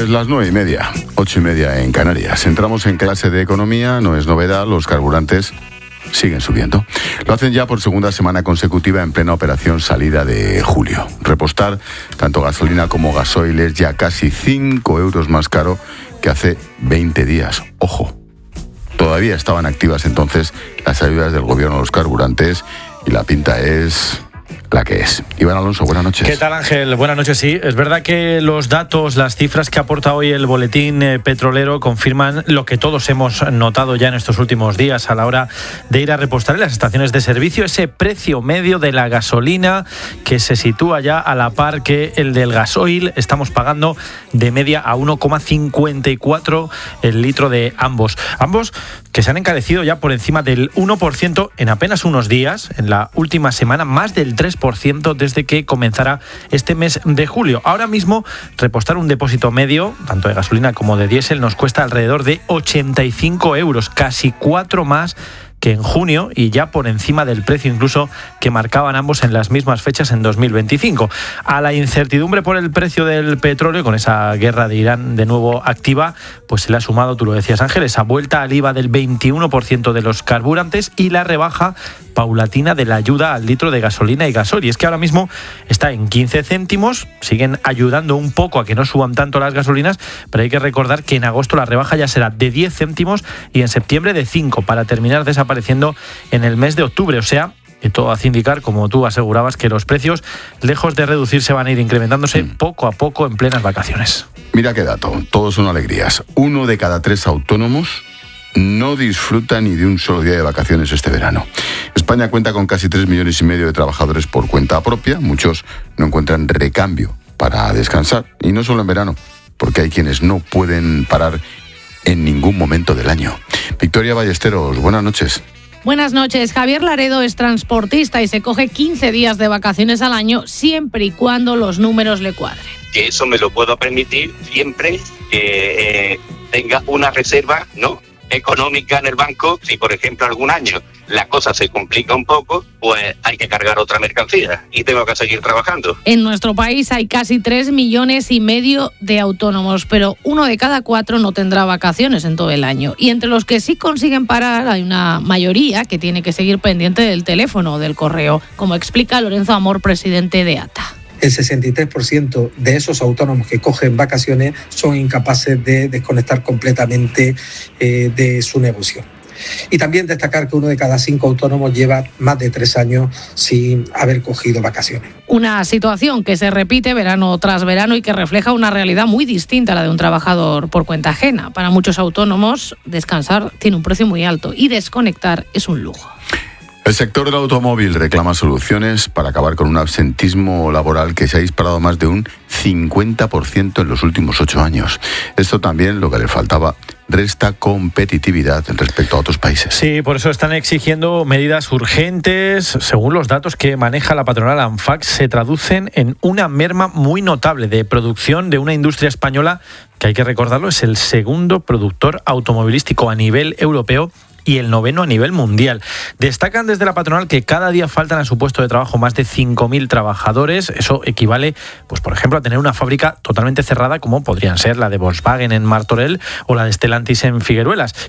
Pues las 9:30, 8:30 en Canarias. Entramos en clase de economía, no es novedad, los carburantes siguen subiendo. Lo hacen ya por segunda semana consecutiva en plena operación salida de julio. Repostar tanto gasolina como gasoil es ya casi 5 euros más caro que hace 20 días. Ojo, todavía estaban activas entonces las ayudas del gobierno a los carburantes y la pinta es la que es. Iván Alonso, buenas noches. ¿Qué tal, Ángel? Buenas noches, sí. Es verdad que los datos, las cifras que aporta hoy el boletín petrolero confirman lo que todos hemos notado ya en estos últimos días a la hora de ir a repostar en las estaciones de servicio, ese precio medio de la gasolina que se sitúa ya a la par que el del gasoil. Estamos pagando de media a 1,54 el litro de ambos. Ambos que se han encarecido ya por encima del 1% en apenas unos días, en la última semana, más del 3% desde que comenzara este mes de julio. Ahora mismo, repostar un depósito medio, tanto de gasolina como de diésel, nos cuesta alrededor de 85 euros, casi 4 más que en junio y ya por encima del precio incluso que marcaban ambos en las mismas fechas en 2025. A la incertidumbre por el precio del petróleo, con esa guerra de Irán de nuevo activa, pues se le ha sumado, tú lo decías, Ángel, esa vuelta al IVA del 21% de los carburantes y la rebaja paulatina de la ayuda al litro de gasolina y gasoil. Y es que ahora mismo está en 15 céntimos, siguen ayudando un poco a que no suban tanto las gasolinas, pero hay que recordar que en agosto la rebaja ya será de 10 céntimos y en septiembre de 5, para terminar desapareciendo en el mes de octubre. O sea, que todo hace indicar, como tú asegurabas, que los precios, lejos de reducirse, van a ir incrementándose poco a poco en plenas vacaciones. Mira qué dato, todos son alegrías. 1 de cada 3 autónomos no disfruta ni de un solo día de vacaciones este verano. España cuenta con casi 3,5 millones de trabajadores por cuenta propia. Muchos no encuentran recambio para descansar, y no solo en verano, porque hay quienes no pueden parar en ningún momento del año. Victoria Ballesteros, buenas noches. Buenas noches. Javier Laredo es transportista y se coge 15 días de vacaciones al año siempre y cuando los números le cuadren. Que eso me lo puedo permitir siempre que tenga una reserva, ¿no?, económica en el banco. Si por ejemplo algún año la cosa se complica un poco, pues hay que cargar otra mercancía y tengo que seguir trabajando. En nuestro país hay casi 3,5 millones de autónomos, pero 1 de cada 4 no tendrá vacaciones en todo el año. Y entre los que sí consiguen parar hay una mayoría que tiene que seguir pendiente del teléfono o del correo, como explica Lorenzo Amor, presidente de ATA. El 63% de esos autónomos que cogen vacaciones son incapaces de desconectar completamente de su negocio. Y también destacar que 1 de cada 5 autónomos lleva más de 3 años sin haber cogido vacaciones. Una situación que se repite verano tras verano y que refleja una realidad muy distinta a la de un trabajador por cuenta ajena. Para muchos autónomos, descansar tiene un precio muy alto y desconectar es un lujo. El sector del automóvil reclama soluciones para acabar con un absentismo laboral que se ha disparado más de un 50% en los últimos 8 años. Esto también, lo que le faltaba, resta competitividad respecto a otros países. Sí, por eso están exigiendo medidas urgentes. Según los datos que maneja la patronal ANFAC, se traducen en una merma muy notable de producción de una industria española que, hay que recordarlo, es el segundo productor automovilístico a nivel europeo y el 9º a nivel mundial. Destacan desde la patronal que cada día faltan a su puesto de trabajo más de 5.000 trabajadores. Eso equivale, pues por ejemplo, a tener una fábrica totalmente cerrada, como podrían ser la de Volkswagen en Martorell o la de Stellantis en Figueruelas.